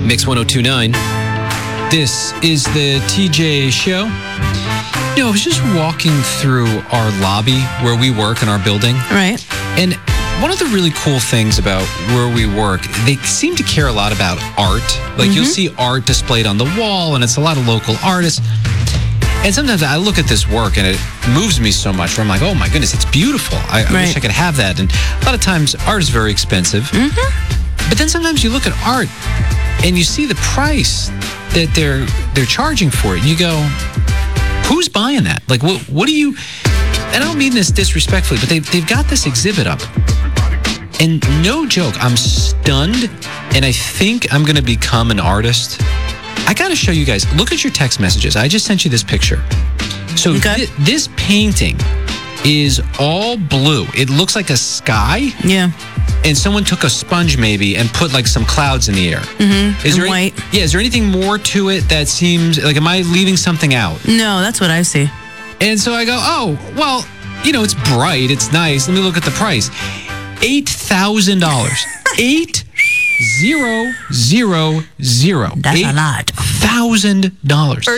Mix 1029. This is the TJ Show. You know, I was just walking through our lobby where we work in our building. Right. And one of the really cool things about where we work, they seem to care a lot about art. Like you'll see art displayed on the wall, and it's a lot of local artists. And sometimes I look at this work and it moves me so much where I'm like, oh my goodness, it's beautiful. I wish I could have that. And a lot of times art is very expensive. But then sometimes you look at art and you see the price that they're charging for it. And you go, who's buying that? Like, what do you... And I don't mean this disrespectfully, but they've got this exhibit up. And no joke, I'm stunned. And I think I'm going to become an artist. I got to show you guys. Look at your text messages. I just sent you this picture. So this painting is all blue. It looks like a sky. Yeah. And someone took a sponge maybe and put like some clouds in the air. Is there white. Is there anything more to it that seems like, am I leaving something out? No, that's what I see. And so I go, oh, well, you know, it's bright. It's nice. Let me look at the price. $8,000. $8,000. That's a lot. $8,000.